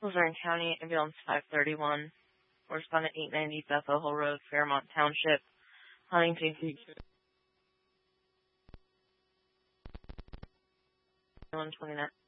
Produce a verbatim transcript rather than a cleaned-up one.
Luzerne County, Ambulance five thirty-one, correspondent eight ninety, Bethel Hill Road, Fairmont Township, Huntington Creek, one twenty-nine.